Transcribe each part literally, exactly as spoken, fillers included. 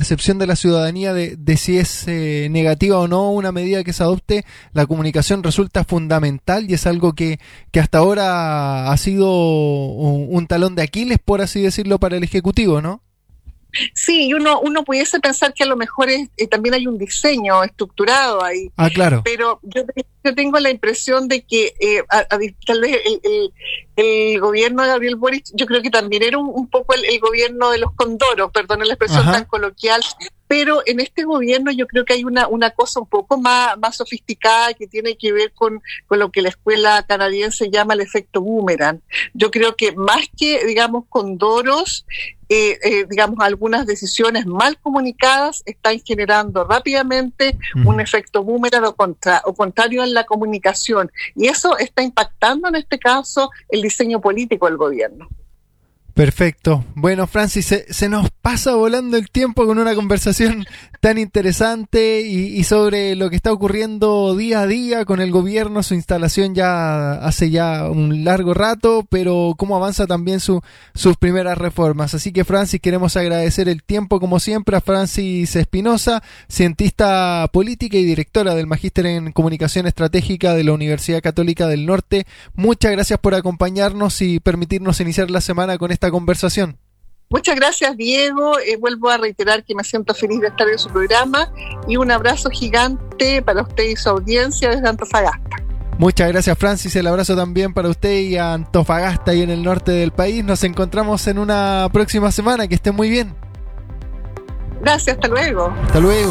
percepción de la ciudadanía de, de si es eh, negativa o no una medida que se adopte, la comunicación resulta fundamental y es algo que, que hasta ahora ha sido un, un talón de Aquiles, por así decirlo, para el Ejecutivo, ¿no? Sí, y uno, uno pudiese pensar que a lo mejor es, eh, también hay un diseño estructurado ahí. Ah, claro. Pero yo, yo tengo la impresión de que eh, a, a, tal vez el, el, el gobierno de Gabriel Boric, yo creo que también era un, un poco el, el gobierno de los condoros, perdón la expresión Ajá. tan coloquial, pero en este gobierno yo creo que hay una, una cosa un poco más, más sofisticada que tiene que ver con, con lo que la escuela canadiense llama el efecto boomerang. Yo creo que más que, digamos, condoros, eh, eh, digamos, algunas decisiones mal comunicadas están generando rápidamente uh-huh. un efecto boomerang o, contra, o contrario en la comunicación. Y eso está impactando en este caso el diseño político del gobierno. Perfecto. Bueno, Francis, se, se nos pasa volando el tiempo con una conversación tan interesante y, y sobre lo que está ocurriendo día a día con el gobierno, su instalación ya hace ya un largo rato, pero cómo avanza también su, sus primeras reformas. Así que, Francis, queremos agradecer el tiempo, como siempre, a Francis Espinosa, cientista política y directora del Magíster en Comunicación Estratégica de la Universidad Católica del Norte. Muchas gracias por acompañarnos y permitirnos iniciar la semana con esta conversación. Muchas gracias, Diego. Eh, vuelvo a reiterar que me siento feliz de estar en su programa y un abrazo gigante para usted y su audiencia desde Antofagasta. Muchas gracias, Francis. El abrazo también para usted y a Antofagasta y en el norte del país. Nos encontramos en una próxima semana. Que esté muy bien. Gracias, hasta luego. Hasta luego.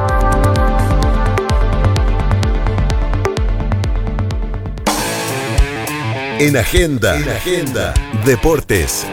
En Agenda, en Agenda, Deportes.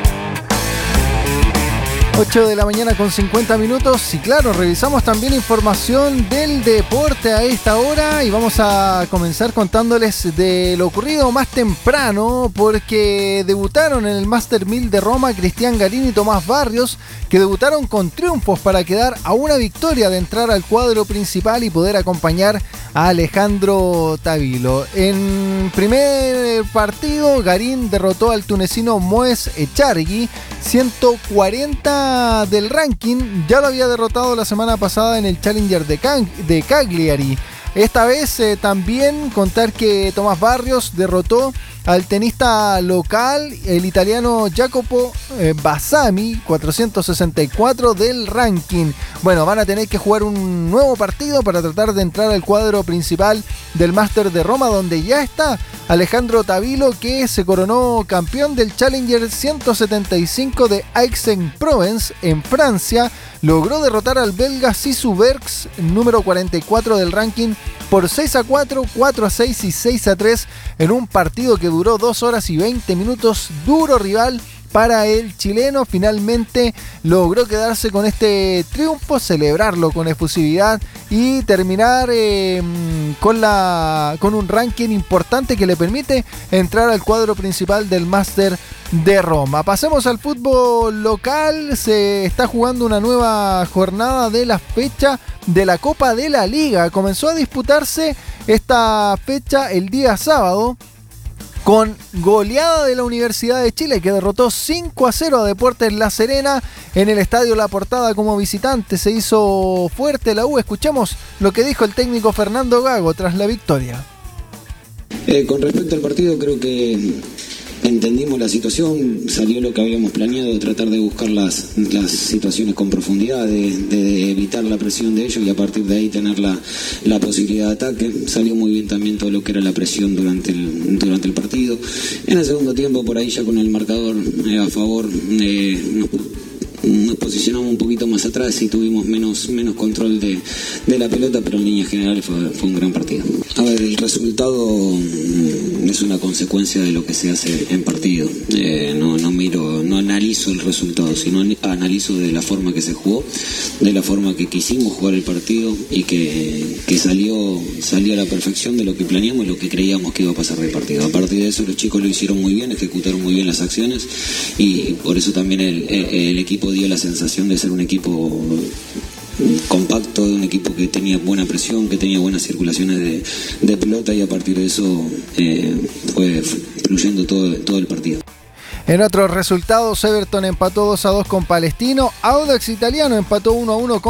ocho de la mañana con cincuenta minutos y claro, revisamos también información del deporte a esta hora y vamos a comenzar contándoles de lo ocurrido más temprano porque debutaron en el Master mil de Roma Cristian Garín y Tomás Barrios, que debutaron con triunfos para quedar a una victoria de entrar al cuadro principal y poder acompañar a Alejandro Tavilo. En primer partido, Garín derrotó al tunecino Moez Echargui, ciento cuarenta del ranking. Ya lo había derrotado la semana pasada en el Challenger de, Can- de Cagliari. Esta vez eh, también contar que Tomás Barrios derrotó al tenista local, el italiano Jacopo eh, Bassami, cuatrocientos sesenta y cuatro del ranking. Bueno, van a tener que jugar un nuevo partido para tratar de entrar al cuadro principal del Master de Roma, donde ya está Alejandro Tavilo, que se coronó campeón del Challenger ciento setenta y cinco de Aix-en-Provence en Francia. Logró derrotar al belga Sisu Bergs, número cuarenta y cuatro del ranking, por seis a cuatro, cuatro a seis y seis a tres en un partido que duró dos horas y veinte minutos. Duro rival para el chileno. Finalmente logró quedarse con este triunfo, celebrarlo con efusividad y terminar eh, con, la, con un ranking importante que le permite entrar al cuadro principal del Master de Roma. Pasemos al fútbol local. Se está jugando una nueva jornada de la fecha de la Copa de la Liga. Comenzó a disputarse esta fecha el día sábado con goleada de la Universidad de Chile, que derrotó cinco a cero a Deportes La Serena en el Estadio La Portada como visitante. Se hizo fuerte la U. Escuchemos lo que dijo el técnico Fernando Gago tras la victoria. Eh, con respecto al partido, creo que entendimos la situación, salió lo que habíamos planeado, de tratar de buscar las, las situaciones con profundidad, de, de evitar la presión de ellos y a partir de ahí tener la, la posibilidad de ataque. Salió muy bien también todo lo que era la presión durante el, durante el partido. En el segundo tiempo, por ahí ya con el marcador eh, a favor, eh, nos, nos posicionamos un poquito más atrás y tuvimos menos, menos control de, de la pelota, pero en líneas generales fue, fue un gran partido. A ver, el resultado es una consecuencia de lo que se hace en partido. Eh, no, no miro, no analizo el resultado, sino analizo de la forma que se jugó, de la forma que quisimos jugar el partido y que, que salió, salió a la perfección de lo que planeamos y lo que creíamos que iba a pasar del partido. A partir de eso los chicos lo hicieron muy bien, ejecutaron muy bien las acciones y por eso también el, el, el equipo dio la sensación de ser un equipo compacto, de un equipo que tenía buena presión, que tenía buenas circulaciones de, de pelota y a partir de eso eh, fue fluyendo todo, todo el partido. En otros resultados, Everton empató dos a dos con Palestino, Audax Italiano empató uno a uno con